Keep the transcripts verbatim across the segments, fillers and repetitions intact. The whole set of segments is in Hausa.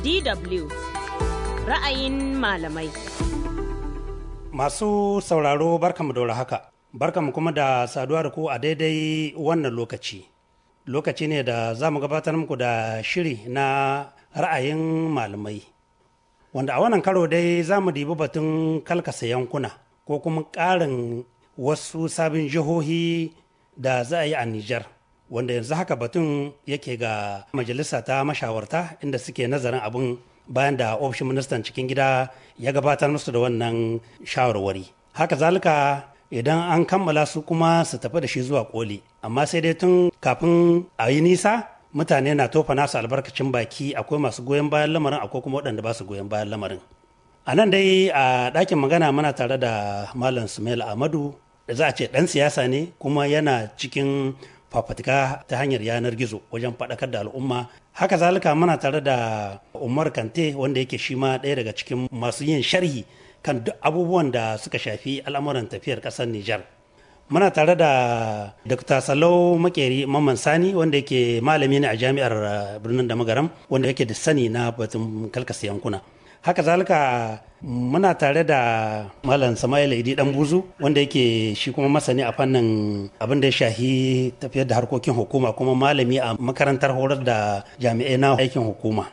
D W ra'ayin malamai. Masu sauraro barkamu da haka, barkamu kuma da saduwa da ku a daidai wannan lokaci. Lokaci ne da za mu gabatar muku da shiri na ra'ayin malamai. Wanda a wannan karo dai za mu dibi batun kalkasa yankuna ko kuma ƙarin wasu sabin jihohi da za a yi a Nijar. Wanda yanzu haka batun yake ga majalisa ta mashawarta inda suke nazarin abin bayan da ofishin ministan cikin gida ya gabatar musu da wannan shawarwari. Haka zalika idan an kammala su kuma su tafi da shi zuwa koli, amma sai dai tun kafin a yi nisa mutane na tofa nasu albarkacin baki, akwai masu goyon bayan lamarin akwai kuma waɗanda ba su goyon bayan lamarin. A nan dai a ɗakin magana muna tare da Malam Sumail Ahmadu da za a ce ɗan siyasa ne kuma yana cikin fafatika ta hanyar yanar gizo wajen faɗakar da al'umma. Haka zalika muna tare da Umar Kante wanda yake shi ma ɗaya daga cikin masu yin sharhi kan duk abubuwan da suka shafi al'amuran tafiyar ƙasar Nijar. Muna tare da Dokta Sallau Makeri Mamman Sani wanda yake malami ne a jami'ar birnin da Magaram wanda yake da sani na batun kalkasa yankuna. Haka zalika muna tare da Malam Sama'ila Idi Dan Buzu wanda yake shi kuma masani a fannin abin da ya shahi tafiyar da harkokin hukuma kuma malami a makarantar horar da jami'ai na aikin hukuma.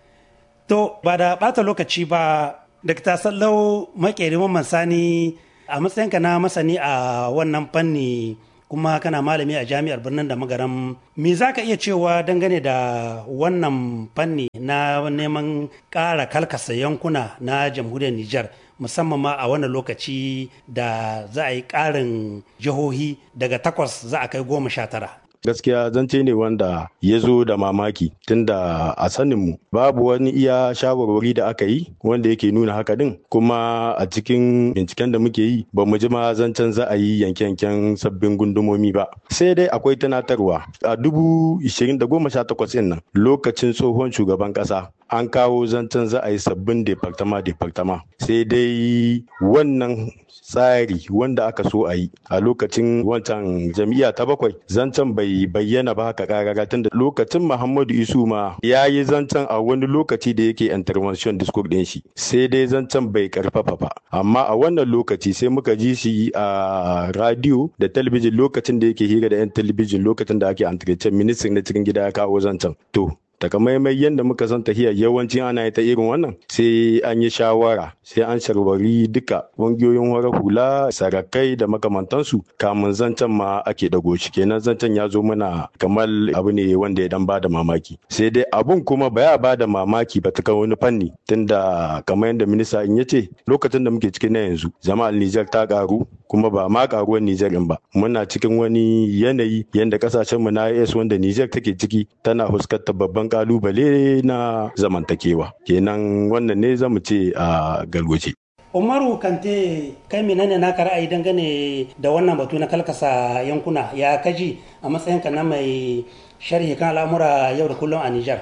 To ba da bata lokaci ba, Dokta Sallau Makeri Mamman Sani, a matsayinka na masani a wannan fanni kuma kana malami a jami'ar birnin da Magaram, me za ka iya cewa dangane da wannan fanni na neman ƙara kalkasa yankuna na jamhuriyar Nijar, musamman ma a wannan lokaci da za a yi ƙarin jihohi daga takwas za a kai goma sha tara? Gaskiya zance ne wanda ya zo da mamaki, tunda a saninmu babu wani iya shawarwari da aka yi wanda yake nuna haka din, kuma a cikin binciken da muke yi ba mu ji ma zancen za a yi yanke-yanken sabbin gundumomi ba. Sai dai akwai tunatarwa a dubu ishirin da goma sha takwas ɗin nan lokacin tsohon shugaban ƙasa an kawo zancen za a yi sabbin departama-departama, sai dai wannan tsari wanda aka so a yi a lokacin wancan jam'iyya ta bakwai zancen bai bayyana ba haka karara, tunda lokacin Muhammadu Isu ma ya yi zancen a wani lokaci da yake intervention discourse din shi, sai dai zancen bai karfafa ba. Amma a wannan lokaci sai muka ji shi a radio da talabijin lokacin da yake hira da 'yan talabijin lokacin da ake entretien ministan na cikin gida ya kawo zancen. To takamaimai yadda muka san tahiyar yawancin ana yi ta irin wannan sai an yi shawara, sai an sharwari duka ƙungiyoyin wara hula, sarakai da makamantansu kamun zancen ma ake dago shi. Kenan zancen ya zo mana kamar abu ne wanda ya dan bada mamaki, sai dai abun kuma ba ya bada mamaki ba ta kan wani fanni, tunda kamar yadda minista in yace lokacin da muke cikin na yanzu jama'ar Nijar ta karu, kuma ba ma karuwar Nijar in ba, muna cikin wani yanayi yadda kasashen mu na I S wanda Nijar take ciki tana fuskantar babban kalubale na zamantakewa. Kenan wannan ne zamu ce a galwace. Umaru Kante, kai menene naka ra'ayi dangane da wannan batu na kalkasa yankuna, ya kaji a matsayinka na mai sharhi kan al'amura yau da kullum a Nijar?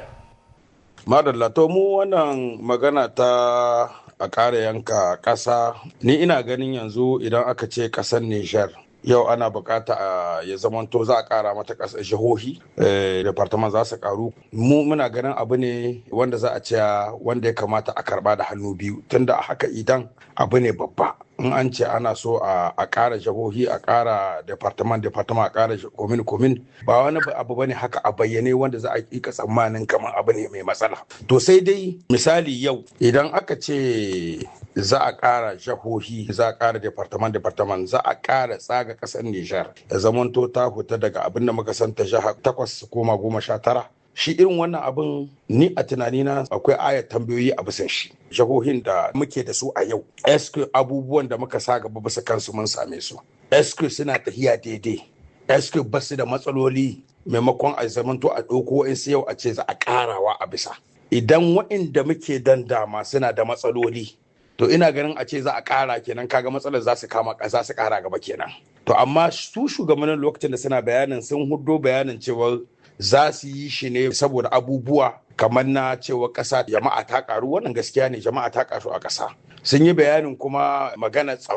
Madalla, to mu wannan magana ta a ƙara yanka ƙasa, ni ina ganin yanzu idan aka ce ƙasar Nijar yau ana bukata a ya zamanto za a kara mata kasar jihohi, departament za su karu. Mu muna ganin abu ne wanda za a ce wanda ya kamata a karba da hannu biyu, tunda a haka idan abu ne babba. In an ce ana so a kara jihohi, a kara departament departament a kara komin komin, ba wani abu bane haka a bayyane wanda za a yi tsammanin kamar abu ne mai matsala. To sai dai misali yau idan aka ce za a kara jihohi, za a kara departament departament, za a kara tsaga kasar Nijar da zamanto ta huta daga abin da muka santa jiha takwas koma goma sha tara. Shi irin wannan abin ni a tunanina akwai ayat tambayoyi a bisan shi. Jihohin da muke da su a yau, eske abubuwan da muka sa gaba bisa kansu mun same su, eske suna tafiya daidai, eske ba su da matsaloli, maimakon a zamanto a ɗauko in su yau a ce za a ƙarawa a bisa. Idan waɗanda muke dandama suna da matsaloli, to ina ganin a ce za a ƙara kenan kaga matsalar za su kama za su ƙara gaba kenan. To amma su shugabannin lokacin da suna bayanin sun hudo bayanin cewa za su yi shi ne saboda abubuwa kamar na cewa ƙasa jama'a ta ƙaru. Wannan gaskiya ne, jama'a ta ƙaru a ƙasa. Sun yi bayanin kuma magana tsaro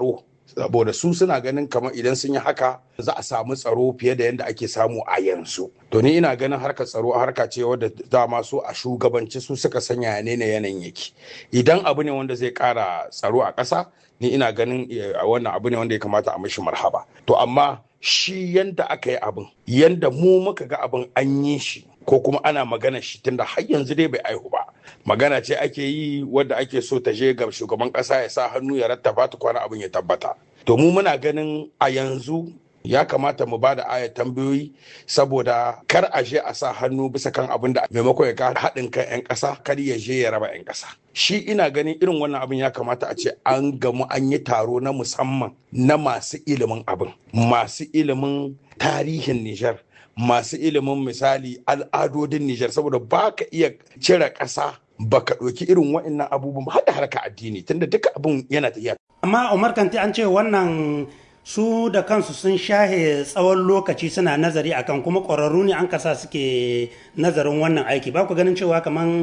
saboda su suna ganin kamar idan sun yi haka za a samu tsaro fiye da yadda ake samu a yanzu. To ni ina ganin harkar tsaro harka ce wadda dama su a shugabanci su suka sanya ne na yanayin yake. Idan abu ne wanda zai kara tsaro a ƙasa, ni ina ganin wannan abu ne wanda ya kamata a mishi marhaba. To amma shi yanda aka yi abin, yanda mu muka ga abin an yi shi ko kuma ana magana shi tunda har yanzu dai bai aihu ba. Magana ce ake yi wadda ake so ta je ga shugaban ƙasa ya sa hannu ya rattaba ta kwana abin ya tabbata. To mu muna ganin a yanzu ya kamata mu ba da ayar tambayoyi saboda kar a je a sa hannu bisa kan abin da maimakon ya ga haɗin kan 'yan ƙasa kar ya je ya raba 'yan ƙasa. Shi ina ganin irin wannan abin ya kamata a ce an gamu an yi taro na musamman na masu ilimin abin, masu ilimin tarihin Nijar, masu ilimin misali al'adodin Nijar, saboda ba ka iya cire ƙasa baka ɗauki irin waɗannan abubuwan har da harka addini tunda duka abin yana tafiya. Amma Umar Kanti an ce wannan su da kansu sun shahe tsawon lokaci suna nazari akan kuma ƙwararru ne an kasa suke nazarin wannan aiki. Ba ku ganin cewa kaman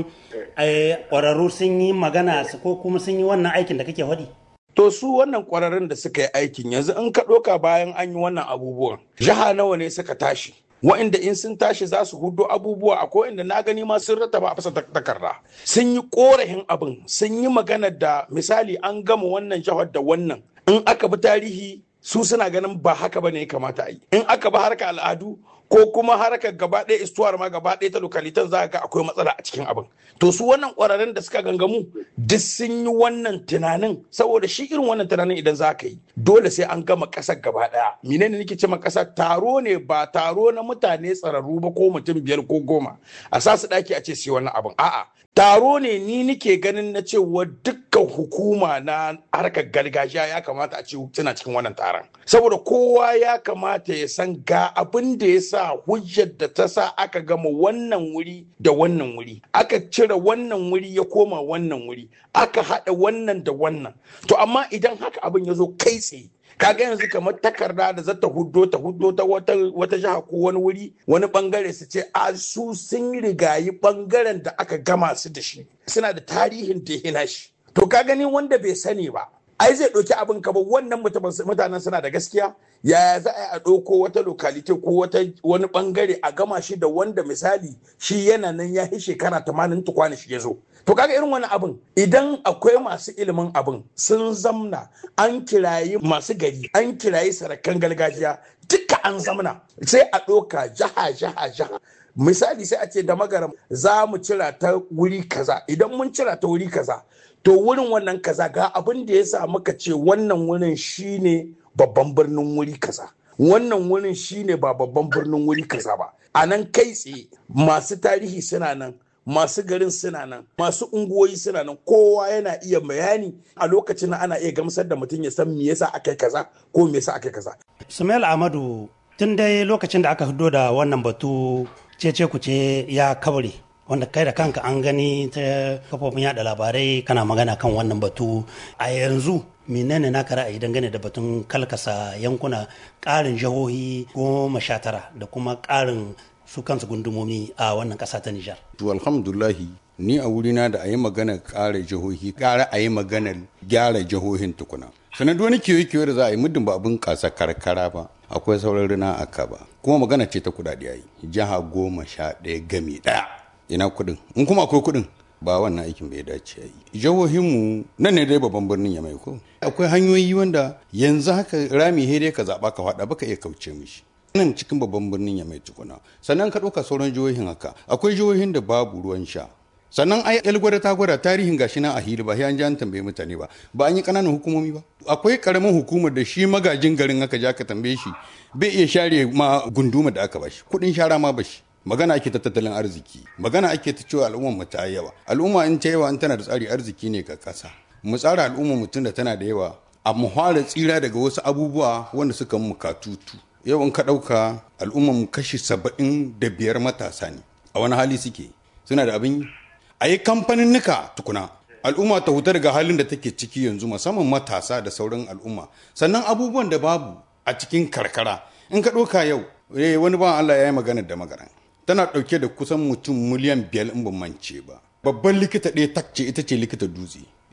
ƙwararru sun yi magana ko kuma sun yi wannan aikin da kake faɗi? To su wannan ƙwararrun da suka yi aikin yanzu in ka ɗauka bayan an yi wannan abubuwan, jiha nawa ne suka tashi? Wa'inda in sun tashi za su hudo abubuwa akwai inda na gani ma sun rattaba a fasa takarda sun yi korafin abin, sun yi magana da misali an gama wannan jihar da wannan, in aka bi tarihi su suna ganin ba haka bane ya kamata a yi, in aka bi harkar al'adu ko kuma harkar gaba ɗaya istuwar ma gaba ɗaya ta lokalitan za ga akwai matsala a cikin abin. To su wannan ƙwararrun da suka gangamu duk sun yi wannan tunanin, saboda shi irin wannan tunanin idan za ka yi dole sai an gama ƙasar gaba ɗaya. Menene nake ce ma ƙasa? Taro ne, ba taro na mutane tsararru ba ko mutum biyar ko goma a sa su ɗaki a ce su yi wannan abin. A'a, taro ne ni nike ganin na cewa dukkan hukuma na harkar gargajiya ya kamata a ce suna cikin wannan taron, saboda kowa ya kamata ya san ga abin da ya sa hujjar da ta sa aka gama wannan wuri da wannan wuri, aka cire wannan wuri ya koma wannan wuri, aka haɗa wannan da wannan. To amma idan haka abin ya zo kai tsaye, kaga yanzu kamar takarda da zata huddo ta huddo ta wata wata jiha ko wani wuri wani bangare su ce a su sun rigayi bangaren da aka gama su da shi, suna da tarihin da ya shi. To ka gani wanda bai sani ba ai zai ɗauki abin ka ba wannan mutanen suna da gaskiya, yaya za a yi a ɗauko wata lokalite ko wata wani bangare a gama shi da wanda misali shi yana nan ya yi shekara tamanin tukwana shi ya zo. To kaga irin wani abin idan akwai masu ilimin abin sun zamna an kirayi masu gari an kirayi sarakan gargajiya duka an zamna sai a ɗauka jaha jaha jaha. Misali sai a ce da magaram za mu cira ta wuri kaza, idan mun cira ta wuri kaza to wurin wannan kaza ga abin da ya sa muka ce wannan wurin shine babban birnin wuri kaza, wannan wurin shine ba babban birnin wuri kaza ba. A nan kai tsaye masu tarihi suna nan, masu garin suna nan, masu unguwoyi suna nan, kowa yana iya bayani a lokacin ana iya gamsar da mutum ya san me yasa aka yi kaza ko me yasa aka yi kaza. Sumail Ahmadu, tun dai lokacin da aka fito da wannan batu cece kuce ya kabare, wanda kai da kanka an gani ta kafofin yada labarai kana magana kan wannan batu. A yanzu menene naka ra'ayi dangane da batun kalkasa yankuna, ƙarin jihohi goma sha tara da kuma ƙarin su kansu gundumomi a wannan ƙasa ta Nijar? To alhamdulahi ni a wurina da a yi magana ƙara jihohi ƙara a yi magana gyara jihohin tukuna. Sannan wani kiyo-kiyo da za a yi muddin ba abin ƙasa karkara ba akwai sauran rina a ka ba, kuma magana ce ta kuɗaɗe a yi jiha goma sha ɗaya gami ɗaya. Ina kuɗin? In kuma akwai kuɗin ba wannan aikin bai dace a yi. Jihohinmu nan ne dai babban birnin ya mai ko. Akwai hanyoyi wanda yanzu haka rami dai ka zaɓa ka faɗa baka iya kauce mishi. Nan cikin babban birnin ya mai tukuna. Sannan ka ɗauka sauran jihohin haka. Akwai jihohin da babu ruwan sha. Sannan ai gwada ta gwada tarihin gashi nan a hili ba sai an ji an tambaye mutane ba. Ba an yi ƙananan hukumomi ba. Akwai ƙaramin hukumar da shi magajin garin aka ja ka tambaye shi bai iya share ma gunduma da aka bashi. Kuɗin shara ma bashi. Magana ake ta tattalin arziki, magana ake ta cewa al'ummar mu ta yawa. Al'umma in ta yawa in tana da tsari arziki ne ga ƙasa. Mu tsara al'ummar mutum da tana da yawa a mu fara tsira daga wasu abubuwa wanda suka mu katutu. Yau in ka ɗauka al'ummar mu kashi saba'in da biyar matasa ne. A wani hali suke suna da abin yi. A yi kamfanin nika tukuna. Al'umma ta huta daga halin da take ciki yanzu musamman matasa da sauran al'umma. Sannan abubuwan da babu a cikin karkara. In ka ɗauka yau wani ban Allah ya yi magana da magana. Tana ɗauke da kusan mutum miliyan biyar in ban mance ba. Babban likita ɗaya takce ita ce likita dutse.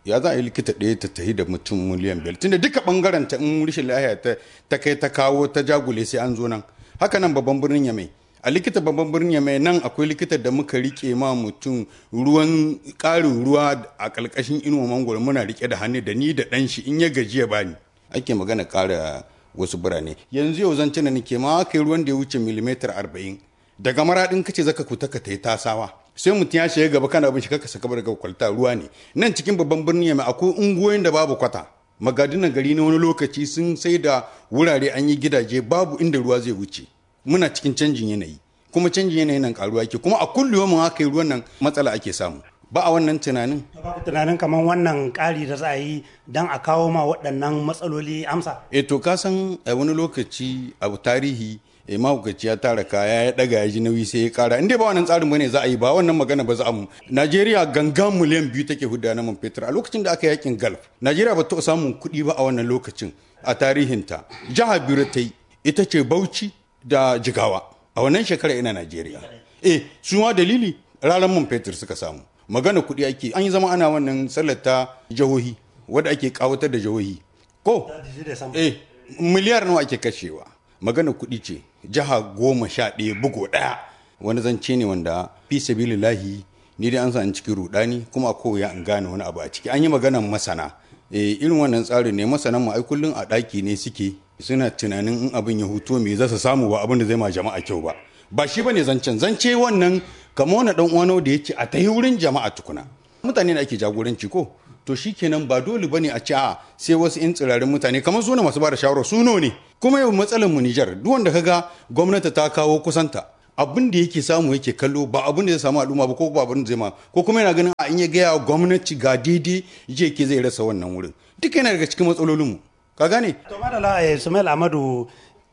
ya za a yi likita ɗaya ta tahi da mutum miliyan biyar tunda duka bangaren ta in rashin lafiya ta ta kai ta kawo ta jagule sai an zo nan. Haka nan babban birnin Yamai, a likita babban birnin Yamai nan akwai likita da muka rike ma mutum ruwan ƙarin ruwa a ƙarƙashin inuwa mangoro muna rike da hannu da ni da ɗan shi in ya gaji ya bani. Ake magana ƙara wasu birane yanzu yau zan cina nake ma kai ruwan da ya wuce milimetar arba'in daga maraɗin kace zaka kuta ka tai tasawa sai mutum ya shiga gaba kana bin shi kaka saka daga kwalta ruwa ne. Nan cikin babban birnin Yamai akwai unguwoyin da babu kwata, magadinan gari na wani lokaci sun sai da wurare an yi gidaje babu inda ruwa zai wuce. Muna cikin canjin yanayi kuma canjin yanayi nan karuwa yake kuma a kullum mun haka yi ruwan nan matsala ake samu. Ba a wannan tunanin ba tunanin kamar wannan ƙari da za a yi don a kawo ma waɗannan matsaloli amsa. E to ka san a wani lokaci abu tarihi e mahaukaci ya tara kaya ya daga ya ji nauyi sai ya kara inda ba wannan tsarin bane za a yi ba wannan magana ba za a mu. Najeriya gangan miliyan biyu take hudda na man fetur a lokacin da aka yakin Gulf. Najeriya ba ta samun kuɗi ba a wannan lokacin a tarihinta. Jiha biyu ta yi ita ce Bauchi da Jigawa a wannan shekara ina Najeriya. Eh su ma dalili ranar man fetur suka samu. Magana kuɗi ake an yi zama ana wannan sallar ta jihohi wadda ake kawatar da jihohi ko eh miliyar nawa ake kashewa. Magana kuɗi ce jiha goma sha ɗaya bugo ɗaya wani zance ne wanda fi sabilillahi ni dai an sa cikin rudani kuma a koya an gane wani abu a ciki. An yi maganan masana eh irin wannan tsarin ne masanan mu ai kullun a ɗaki ne suke suna tunanin in abin ya huto me za su samu ba abin da zai ma jama'a kyau ba. Ba shi bane zancen zance wannan kamar wani dan uwano da yake a tahi wurin jama'a tukuna. Mutane da ake jagoranci ko to shikenan ba dole bane a ci a sai wasu in tsirarin mutane kamar su ne masu bada shawara su ne. Kuma yau matsalar mu Niger duk wanda kaga gwamnati ta kawo kusanta abin da yake samu yake kallo ba abin da zai samu al'umma ba ko ba abin da zai ma ko kuma yana ganin a in ya gaya gwamnati ga daidai je ke zai rasa wannan wurin. Duk yana daga cikin matsalolin mu ka gane. To madalla Ismail Amadu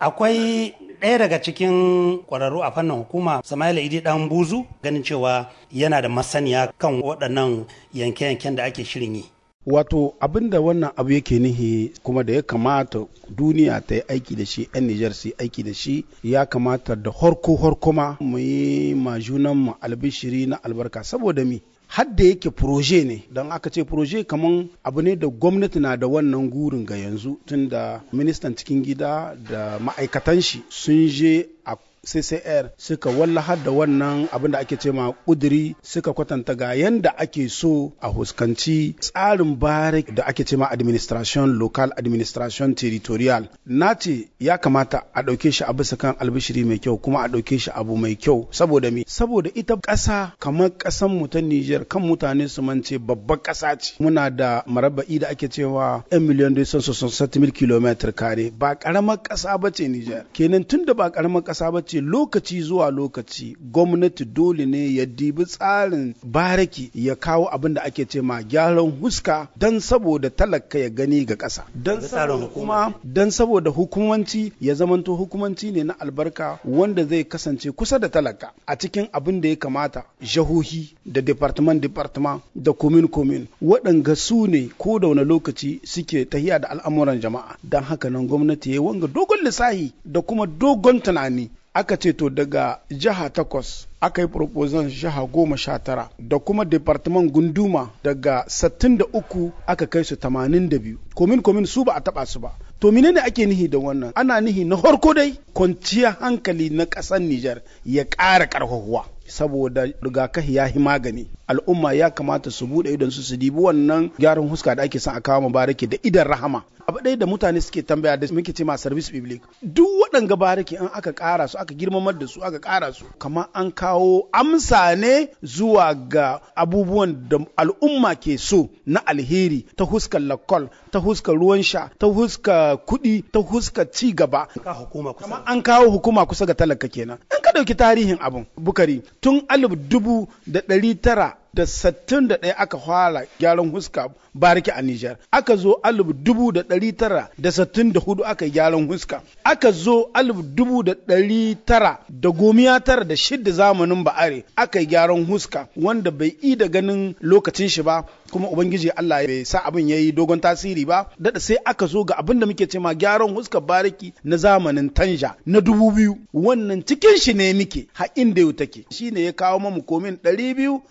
akwai ɗaya daga cikin ƙwararru a fannin hukuma Samaila Idi Dan Buzu ganin cewa yana da masaniya kan waɗannan yanke-yanken da ake shirin yi. Wato abin da wannan abu yake nihi kuma da ya kamata duniya ta yi aiki da shi 'yan Nijar su yi aiki da shi ya kamata da horko horkoma mu yi ma junanmu albishiri na albarka saboda mi hadda yake proje ne don aka ce proje kaman abu ne da gwamnati na da wannan gurin ga yanzu tunda ministan cikin gida da ma'aikatan shi sun je a C C R suka wallahar da wannan abin da ake ce ma kuduri suka kwatanta ga yanda ake so a huskanci tsarin barik da ake ce ma administration local administration territorial na ce ya kamata a ɗauke shi a bisa kan albishiri mai kyau kuma a ɗauke shi abu mai kyau saboda me saboda ita ƙasa kamar ƙasan mu ta Niger kan mutane su mance babbar ƙasa ce muna da marabba'i da ake cewa one million two hundred sixty mil kilometer kare ba ƙaramar ƙasa ba ce Niger kenan tunda ba ƙaramar ƙasa ba ce lokaci zuwa lokaci gwamnati dole ne ya dibi tsarin baraki ya kawo abin da ake ce ma gyaran huska don saboda talaka ya gani ga ƙasa don saboda kuma don saboda hukumanci ya zamanto hukumanci ne na albarka wanda zai kasance kusa da talaka a cikin abin da ya kamata jahohi da department department da komin komin waɗanga su ne ko da wani lokaci suke tahiya da al'amuran jama'a don haka nan gwamnati ya yi wanga dogon lissahi da kuma dogon tunani aka ce to daga jiha takwas aka yi proposal jiha goma sha tara da kuma department gunduma daga sittin da uku aka kai su tamanin da biyu komin komin su ba a taba su ba to menene ake nihi da wannan ana nihi na farko dai kwanciyar hankali na ƙasar Nijar ya ƙara ƙarfafuwa saboda rigakafi ya yi magani al'umma ya kamata su bude idon su su dibi wannan gyaran huska da ake son a kawo baraki da idan rahama abu ɗaya da mutane suke tambaya da muke ce ma service public duk waɗanga baraki an aka ƙara su aka girmamar da su aka ƙara su kamar an kawo amsa ne zuwa ga abubuwan da al'umma ke so na alheri ta huskar lakol ta huskar ruwan sha ta huskar kuɗi ta huskar ci gaba kamar an kawo hukuma kusa ga talaka kenan in ka ɗauki tarihin abun bukari tun alif dubu da ɗari tara da sittin da ɗaya aka fara gyaran huska bariki a Nijar. Aka zo alif dubu da ɗari tara da sittin da hudu aka yi gyaran huska. Aka zo alif dubu da ɗari tara da gomiya tara da shidda zamanin ba'are aka yi gyaran huska wanda bai yi da ganin lokacin shi ba kuma Ubangiji Allah bai sa abin ya yi dogon tasiri ba. Daɗa sai aka zo ga abin da muke ce ma gyaran huska bariki na zamanin Tanja na dubu biyu. Wannan cikin shi ne muke har inda yau take. Shi ne ya kawo mamu komin ɗari biyu a wannan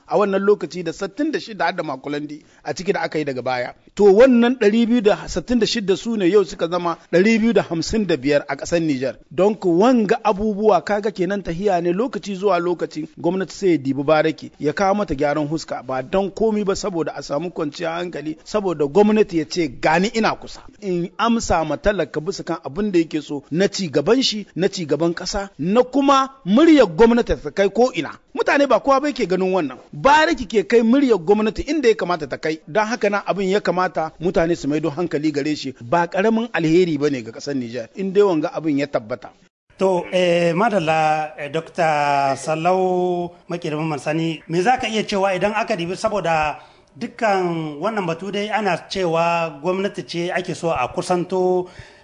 lokaci da sittin da shida har da makulandi a ciki da aka yi daga baya to wannan ɗari biyu da sittin da shida su ne yau suka zama ɗari biyu da hamsin da biyar a ƙasar Nijar don wanga abubuwa kaga kenan tahiya ne lokaci zuwa lokaci gwamnati sai ya dibi baraki ya kawo mata gyaran huska ba don komi ba saboda a samu kwanciyar hankali saboda gwamnati ya ce gani ina kusa in amsa ma talaka bisa kan abin da yake so na ci gaban shi na ci gaban ƙasa na kuma muryar gwamnati ta kai ko ina mutane ba kowa bai ke ganin wannan baraki ke kai muryar gwamnati inda ya kamata ta kai don haka nan abin ya kamata mutane su maido hankali gare shi ba karamin alheri bane ga ƙasar Nijar in dai wanga abin ya tabbata. To, eh, madalla eh, Dokta Sallau Makirimin Mansani, me za ka iya cewa idan aka dibi saboda dukkan wannan batu dai ana cewa gwamnati ce ake so a kusanto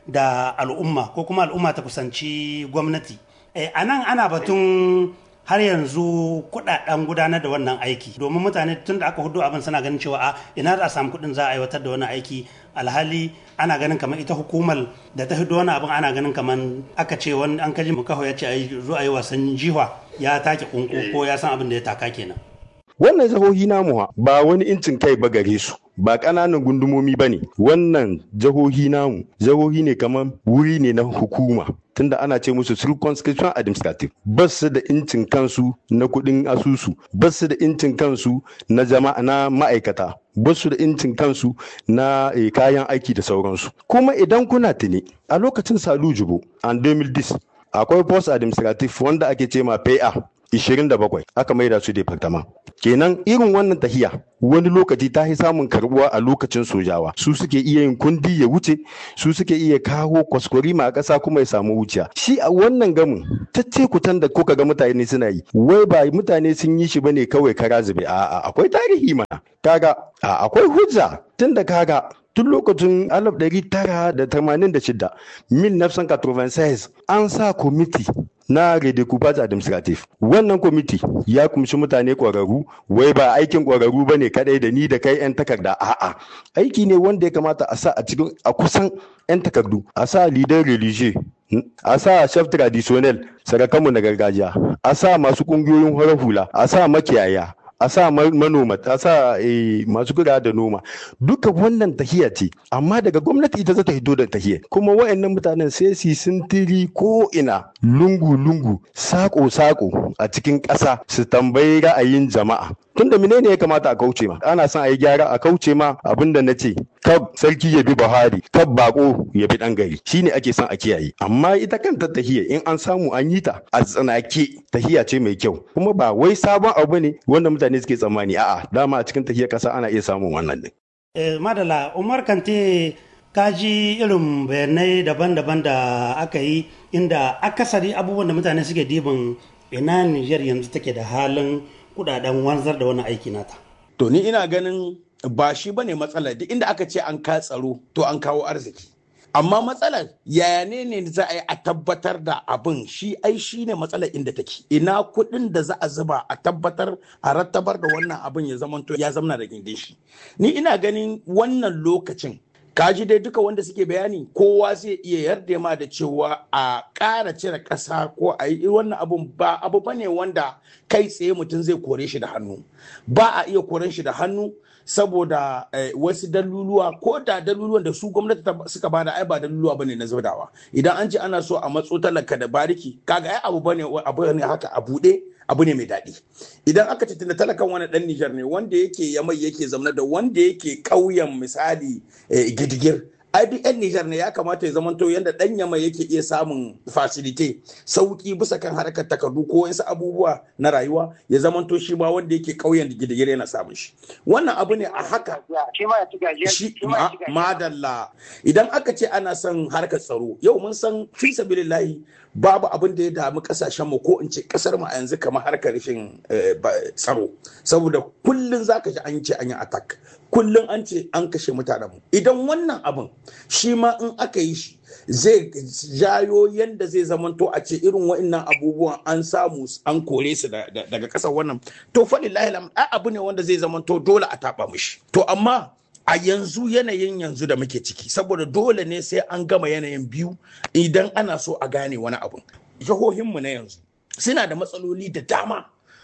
da al'umma ko kuma al'umma ta kusanci gwamnati. Eh, a nan ana batun har yanzu kudaden gudanar da wannan aiki domin mutane tun da aka hudu abin suna ganin cewa a ina za a samu kudin za a aiwatar da wannan aiki alhali ana ganin kamar ita hukumar da ta hudu wani abin ana ganin kamar aka ce wani an kaji mukaho ya ce a zo a yi wasan jiwa ya take kunku ko ya san abin da ya taka kenan. Wannan jihohi namu ba wani incin kai ba gare su ba ƙananan gundumomi ba ne wannan jihohi namu jihohi ne kamar wuri ne na hukuma tunda ana ce musu circumscription administrative ba su da incin kansu na kuɗin asusu ba su da incin kansu na jama'a na ma'aikata ba su da incin kansu na eh, kayan aiki da sauransu kuma idan kuna tuni a lokacin Salu Jibo an deux mille dix akwai post administrative wanda ake ce ma P A ishirin da bakwai aka maida su departament kenan irin wannan tahiya wani lokaci ta yi samun karbuwa a lokacin sojawa su suke iya yin kundi ya wuce su suke iya kawo kwaskwarima a ƙasa kuma ya samu wuciya shi a wannan gamin tacce kutan da kuka ga mutane suna yi wai ba mutane sun yi shi bane kawai kara zube a'a akwai tarihi mana kaga akwai hujja tun da kaga tun lokacin alif ɗari tara da tamanin da shida mil nafsan katrovenses an sa komiti na redécoupage administratif wannan kwamiti ya kumshi mutane ƙwararru wai ba aikin ƙwararru ba ne kadai da ni da kai 'yan takarda a'a aiki ne wanda ya kamata a sa a cikin a kusan 'yan takardu a sa leader religieux a sa chef traditionnel sarakanmu na gargajiya a sa masu ƙungiyoyin horar hula a sa makiyaya a sa manoma a sa masu kula da noma duka wannan tahiya ce amma daga gwamnati ita za ta hito da tahiya kuma wa'annan mutanen sai su sintiri ko ina lungu-lungu sako-sako a cikin ƙasa su tambayi ra'ayin jama'a tunda menene ya kamata a kauce ma ana son a yi gyara a kauce ma abinda na ce kab sarki ya bi Buhari kab bako ya bi dan gari shine ake son a kiyaye amma ita kanta tahiya in an samu an yi ta a tsanake tahiya ce mai kyau kuma ba wai sabon abu ne wanda mutane suke tsammani a'a dama a cikin tahiyar kasa ana iya samun wannan din eh madala Umar Kante kaji irin bayanai daban-daban da aka yi inda akasari abubuwan da mutane suke dibin ina Niger yanzu take da halin kudaden wanzar da wani aiki nata. To ni ina ganin ba shi bane matsalar duk inda aka ce an ka tsaro to an kawo arziki. Amma matsalar yaya ne ne za a yi a tabbatar da abin shi ai shi ne matsalar inda take. Ina kuɗin da za a zuba a tabbatar a rattabar da wannan abin ya zamanto ya zamana da gindin shi. Ni ina ganin wannan lokacin kaji dai duka wanda suke bayani kowa zai iya yarda ma da cewa a ƙara cire ƙasa ko a yi wannan abun ba abu bane wanda kai tsaye mutum zai kore shi da hannu ba a iya koren shi da hannu saboda wasu daluluwa ko da daluluwan da su gwamnati suka bada ai ba daluluwa bane na zaudawa idan an ce ana so a matso talaka da bariki kaga ai abu bane abu ne haka a bude abu ne mai daɗi idan aka ce tunda talakan wani ɗan Nijar ne wanda yake yamai yake zamna da wanda yake ƙauyen misali gidigir ai duk yan Nijar ne ya kamata ya zamanto yanda ɗan yamai yake iya samun facility sauki bisa kan harkar takardu ko wasu abubuwa na rayuwa ya zamanto shi ma wanda yake ƙauyen gidigir yana samun shi wannan abu ne a haka shi madalla idan aka ce ana son harkar tsaro yau mun san fi sabilillahi babu abin da ya damu kasashen mu ko in ce kasar mu a yanzu kamar harkar rashin tsaro saboda kullun zaka ji an ce an yi attack kullun an ce an kashe mutanen mu idan wannan abin shi ma in aka yi shi zai jayo yanda zai zamanto a ce irin wa'annan abubuwan an samu an kore su daga kasar wannan to fa lillahi lam abu ne wanda zai zamanto dole a taba mishi to amma a yanzu yanayin yanzu da muke ciki saboda dole ne sai an gama yanayin biyu idan ana so a gane wani abu jihohinmu na yanzu suna da matsaloli da dama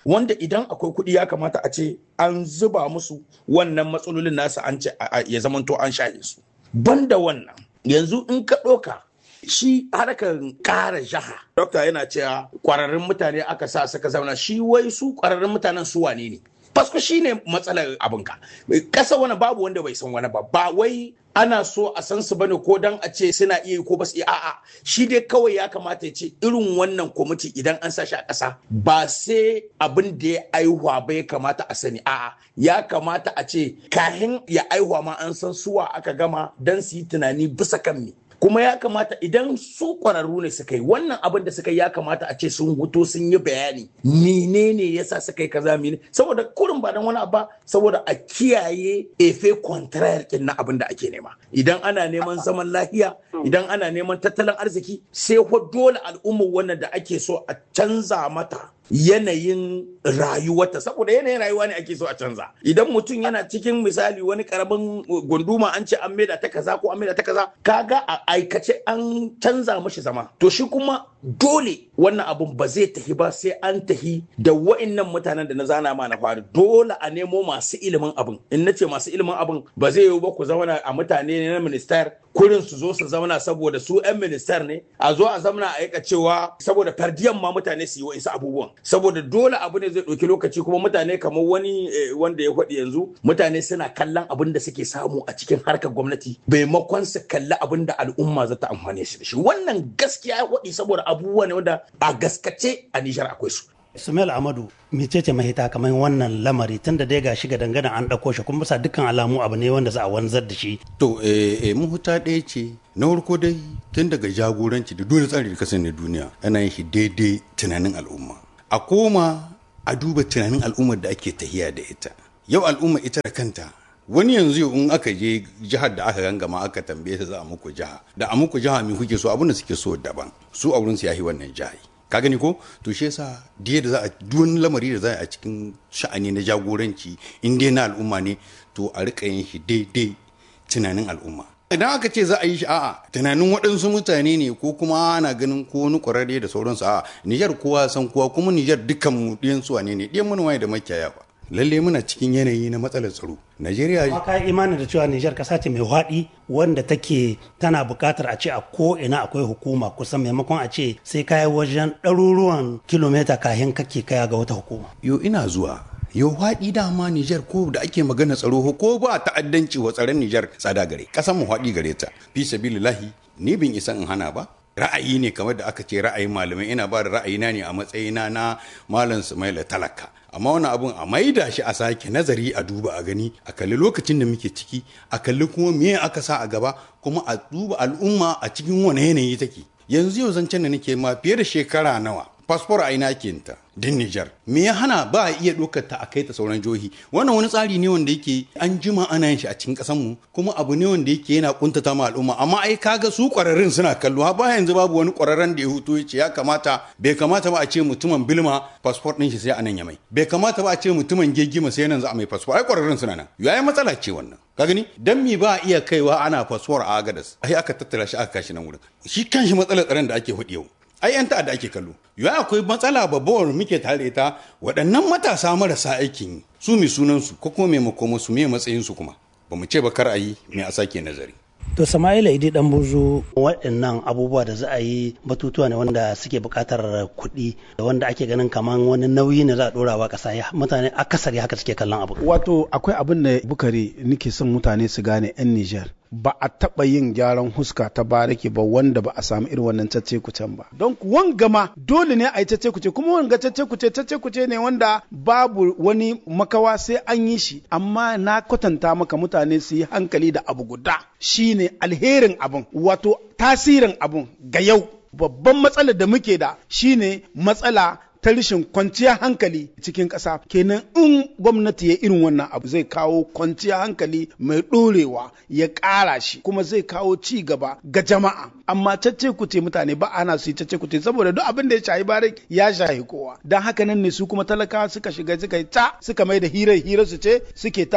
wanda idan akwai kuɗi ya kamata a ce an zuba musu wannan matsalolin nasu an ce ya zamanto an shaye su. Banda wannan yanzu in ka ɗauka shi harkar ƙara jaha. Dokta yana cewa ƙwararrun mutane aka sa suka zauna, shi wai su ƙwararrun mutanen su wane ne? Fasko shi ne matsalar abinka. Ƙasa wani babu wanda bai san wani ba, ba wai ana so a san su bane ko dan a ce suna iya ko ba su iya, a'a shi dai kawai ya kamata ya ce irin wannan kwamiti idan an sa shi a ƙasa ba sai abin da ya aihuwa ba ya kamata a sani, a'a ya kamata a ce kahin ya aihuwa ma an san suwa aka gama dan su yi tunani bisa kan me. Kuma ya kamata idan su kwararru ne suka yi wannan abin da suka yi ya kamata a ce sun huto sun yi bayani menene yasa suka yi kaza mene, saboda kurin ba dan wani abu, saboda a kiyaye efe contraire din na abin da ake nema. Idan ana neman zaman lafiya, idan ana neman tattalin arziki, sai ko dole al'ummar wannan da ake so a canza mata yanayin rayuwarta, saboda yanayin rayuwa ne ake so a canza. Idan mutum yana cikin misali wani karamin gunduma an ce an maida ta kaza ko an maida ta kaza, kaga a aikace an canza mashi zama, to shi kuma dole wannan abun ba zai tafi ba sai an tafi da wa'annan mutanen da na zana ma na fari. Dole a nemo masu ilimin abun. In nace masu ilimin abun ba zai yiwu ba ku zauna a mutane na minister kurin su zo su zauna saboda su 'yan minister ne, a zo a zauna a aika cewa saboda fardiyan ma mutane su yi wa'insu abubuwan, saboda dole abu ne zai ɗauki lokaci, kuma mutane kamar wani wanda ya faɗi yanzu, mutane suna kallon abin da suke samu a cikin harkar gwamnati maimakon su kalli abin da al'umma za ta amfane shi da shi. Wannan gaskiya ya faɗi saboda abubuwa ne wanda a gaskace a Nijar akwai su. Sumail Amadu, mecece mahita kamar wannan lamari tun da dai ga shiga dangane an ɗauko shi kuma bisa dukkan alamu abu ne wanda za a wanzar da shi. To, eh, eh, mahuta ɗaya ce, na farko dai tun daga jagoranci da dole tsari da kasan na duniya ana yin shi daidai tunanin al'umma. A koma a duba tunanin al'ummar da ake tahiya da ita. Yau al'umma ita da kanta, wani yanzu in aka je jihar da aka gangama aka tambaye ta za a muku jiha, da a muku jiha me kuke so, abin da suke so daban, su a wurin su yahi wannan jihar. Ka gani ko, to shi yasa diya da za a duwan lamari da za a cikin sha'ani na jagoranci in dai na al'umma ne, to a rika yin shi daidai tunanin al'umma. Idan aka ce za a yi shi a'a tunanin waɗansu mutane ne ko kuma ana ganin ko wani ƙwararre da sauransu, a'a Nijar kowa san kowa, kuma Nijar dukkan mu ɗiyan su wane ne, ɗiyan mu ne da makiyaya ba. Lalle muna cikin yanayi na matsalar tsaro. Najeriya ma ka imani da cewa Nijar kasa ce mai haɗi wanda take tana buƙatar a ce a ko ina akwai hukuma kusan, maimakon a ce sai kai wajen ɗaruruwan kilomita kahin kake kaya ga wata hukuma. Yo ina zuwa. Yo haɗi dama Nijar ko da ake magana tsaro ko ba ta'addanci wa tsaron Nijar tsada gare. Kasan mu haɗi gare ta. Fi sabilillahi ni bin isan in hana ba. Ra'ayi ne kamar da aka ce ra'ayin malamai, ina ba da ra'ayina ne a matsayina na Malam Sumaila Talaka. Amma wani abun a maida shi a sake nazari a duba a gani, a kalli lokacin da muke ciki, a kalli kuma me aka sa a gaba, kuma a duba al'umma a cikin wani yanayi take. Yanzu yau zancen da nake ma fiye da shekara nawa fasfor a ina ke ta din Nijar. Me ya hana ba a iya ɗaukar ta a kai ta sauran jihohi? Wannan wani tsari ne wanda yake an jima ana yin shi a cikin ƙasar mu, kuma abu ne wanda yake yana kuntata ma al'umma. Amma ai kaga su ƙwararrun suna kallo, ha ba yanzu babu wani ƙwararren da ya huto ya ce ya kamata bai kamata ba a ce mutumin Bilma fasfor ɗin shi sai a nan ya mai. Bai kamata ba a ce mutumin Gegima sai nan za a mai fasfor. Ai ƙwararrun suna nan. Yayi matsala ce wannan. Ka gani? Dan mi ba a iya kaiwa ana fasfor a Agadas. Ai aka tattara shi aka kashi nan wurin. Shi kanshi matsalar tsaron da ake hudu yau. Ai yan ta'adda ake kallo. Yau akwai matsala babbar muke tare ta, waɗannan matasa marasa aikin su mi sunan su ko kuma me makoma su me matsayin su kuma. Ba mu ce ba kar ayi me a sake nazari. To Sama'ila Idi dan buzu, waɗannan abubuwa da za a yi batutuwa ne wanda suke buƙatar kuɗi, wanda ake ganin kaman wani nauyi ne za a ɗora wa ƙasa, mutane akasari haka suke kallon abu. Wato akwai abin da Bukari nake son mutane su gane 'yan Nijar. Ba a taɓa yin gyaran huska ta barake ba wanda ba a samu irin wannan cece kucen ba. Don wanga ma dole ne a yi cece kuce, kuma wanga cece kuce cece kuce ne wanda babu wani makawa sai an yi shi, amma na kwatanta maka mutane su yi hankali da abu guda shine alherin abun, wato tasirin abun ga yau. Babban matsalar da muke da shine matsala ta rashin kwanciyar hankali cikin ƙasa. Kenan in gwamnati ya irin wannan abu zai kawo kwanciyar hankali mai ɗorewa, ya ƙara shi kuma zai kawo ci gaba ga jama'a. Amma cece kuce mutane ba ana su yi cece kuce saboda duk abin da ya shahi bare ya shahi kowa. Don haka nan ne su kuma talakawa suka shiga suka yi ta suka mai da hirar hirar su ce suke ta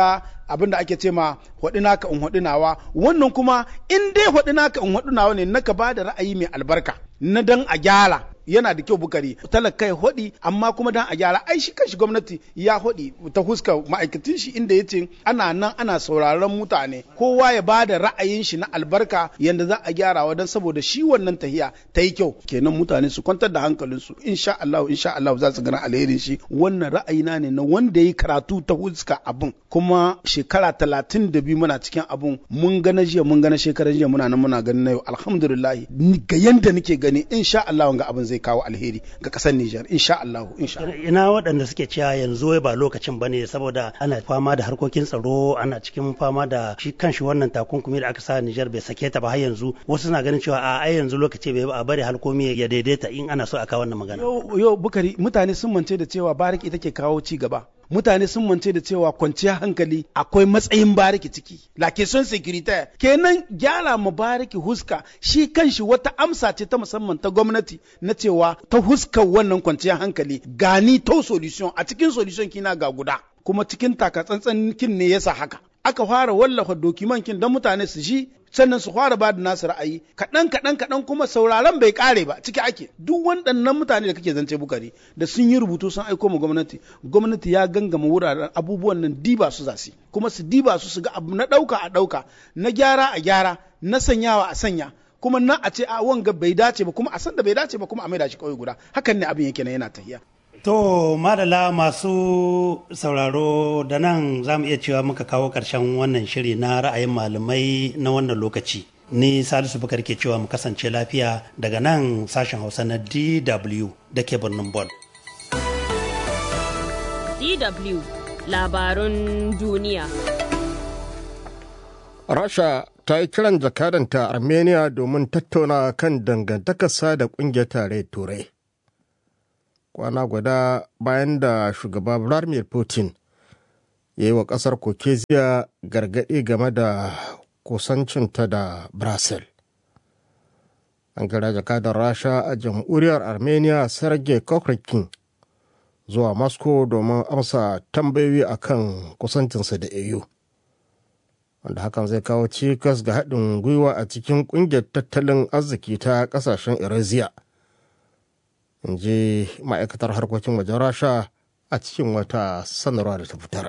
abin da ake ce ma hwaɗi naka in hwaɗi nawa, wannan kuma in dai hwaɗi naka in hwaɗi nawa ne naka ba da ra'ayi mai albarka na dan a gyara. Yana da kyau Bukari talaka ya hodi amma kuma dan a gyara ai shi kanshi gwamnati ya hodi ta huska ma'aikatan shi inda yace ana nan ana sauraron mutane kowa ya bada ra'ayin shi na albarka yanda za a gyara wa dan saboda shi wannan tahiya ta yi kyau kenan mutane su kwantar da hankalin su insha Allah insha Allah za su gana alherin shi. Wannan ra'ayina ne na wanda yi karatu ta huska abun kuma shekara talatin da biyu muna cikin abun mun gana jiya mun gana shekarar jiya muna nan muna ganin na yau alhamdulillah ga yanda nake gani insha Allah ga abun zai kawo alheri ga kasar Nijar insha Allah insha Allah. Ina waɗanda suke cewa yanzu ba lokacin bane saboda ana fama da harkokin tsaro ana cikin fama da shi kanshi wannan takunkumi da aka sa Nijar bai sake ta ba har yanzu wasu suna ganin cewa a ai yanzu lokaci bai ba a bari halkomi ya daidaita in ana so a kawo wannan magana. Yo yo Bukari mutane sun mance da cewa bariki take kawo ci gaba. Mutane sun mance da cewa kwanciyar hankali akwai matsayin bariki ciki la question sécuritaire kenan gyara ma bariki huska shi kanshi wata amsa ce ta musamman ta gwamnati na cewa ta huskar wannan kwanciyar hankali gani to solution a cikin solution kina ga guda kuma cikin takatsantsan kin ne yasa haka aka fara wallafa dokiman kin don mutane su ji sannan su fara ba da nasu ra'ayi kaɗan kaɗan kaɗan kuma sauraron bai ƙare ba ciki ake duk waɗannan mutane da kake zance Bukari da sun yi rubutu sun aiko ma gwamnati gwamnati ya gangama wuraren abubuwan nan diba su zasi kuma su diba su su ga abu na ɗauka a ɗauka na gyara a gyara na sanyawa a sanya kuma na a ce a wanga bai dace ba kuma a san da bai dace ba kuma a maida shi kawai guda hakan ne abin yake na yana tahiya. To madala masu sauraro da nan za mu iya cewa muka kawo ƙarshen wannan shiri na ra'ayin malamai na wannan lokaci. Ni Salisu Bukar ke cewa mu kasance lafiya daga nan sashen Hausa na D W da ke birnin Bon. D W labarun duniya. Rasha ta yi kiran jakadanta Armenia domin tattauna kan dangantakarsa da ƙungiyar tarayyar Turai. Kwana guda bayan da shugaba Vladimir Putin ya yi wa ƙasar Caucasia gargaɗi game da kusancinta da Brussels. An kira jakadar Rasha a jamhuriyar Armenia Sergei Kokrykin zuwa Moscow domin amsa tambayoyi akan kusancinsa da E U. Wanda hakan zai kawo cikas ga haɗin gwiwa a cikin ƙungiyar tattalin arziki ta ƙasashen Eurasia. In ji ma'aikatar harkokin wajen Rasha a cikin wata sanarwa da ta fitar.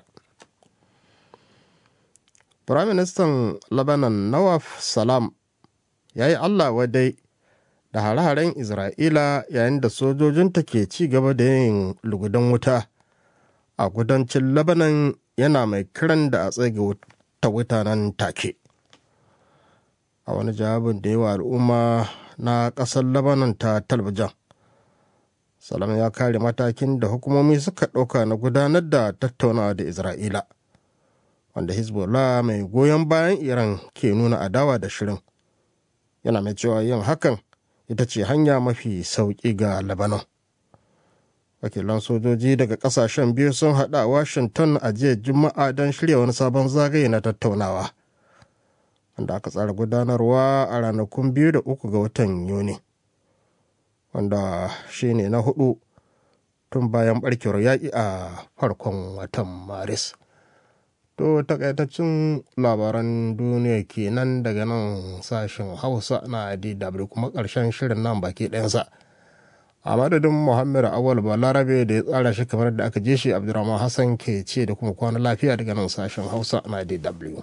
Firaministan Lebanon Nawaf Salam ya yi Allah wadai da hare-haren Isra'ila yayin da sojojinta ke ci gaba da yin lugudan wuta a kudancin Lebanon, yana mai kiran da a tsage ta wuta nan take. A wani jawabin da yawa al'umma na ƙasar Lebanon ta talabijin, Salam ya kare matakin da hukumomi suka ɗauka na gudanar da tattaunawa da Isra'ila, wanda Hezbollah mai goyon bayan Iran ke nuna adawa da shirin. Yana mai cewa yin hakan ita ce hanya mafi sauƙi ga Lebanon. Wakilan sojoji daga ƙasashen biyu sun haɗa a Washington a jiya Juma'a don shirya wani sabon zagaye na tattaunawa, wanda aka tsara gudanarwa a ranakun biyu da uku ga watan Yuni, wanda shi ne na hudu tun bayan barkewar yaƙi a farkon watan Maris. To takaitaccen labaran duniya kenan daga nan sashen Hausa na D W, kuma ƙarshen shirin nan baki ɗayansa. A madadin Muhammad Awal Balarabe da ya tsara shi kamar da aka je shi, Abdurrahman Hassan ke ce da kuma kwana lafiya daga nan sashen Hausa na D W.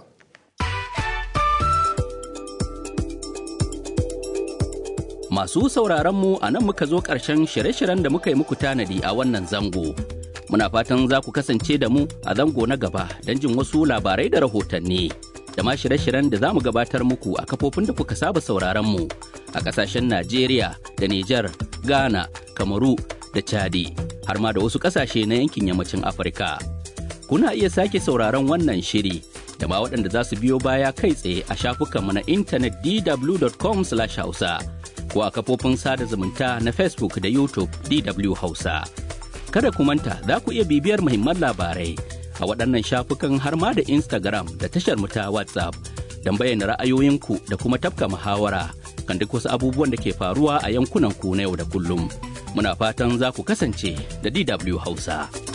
Masu sauraron mu a nan muka zo ƙarshen shirye-shiryen da muka yi muku tanadi a wannan zango. Muna fatan za ku kasance da mu a zango na gaba don jin wasu labarai da rahotanni. Da ma shirye-shiryen da za mu gabatar muku a kafofin da kuka saba sauraron mu a ƙasashen Najeriya da Nijar, Ghana, Kamaru da Chadi, har ma da wasu ƙasashe na yankin yammacin Afirka. Kuna iya sake sauraron wannan shiri da ma waɗanda za su biyo baya kai tsaye a shafukanmu na intanet d w dot com slash hausa. ko a kafofin sada zumunta na Facebook da YouTube D W Hausa. Kada ku manta za ku iya bibiyar muhimman labarai a waɗannan shafukan har ma da Instagram da tashar mu ta WhatsApp don bayyana ra'ayoyinku da kuma tafka muhawara kan duk wasu abubuwan da ke faruwa a yankunan ku na yau da kullum. Muna fatan za ku kasance da D W Hausa.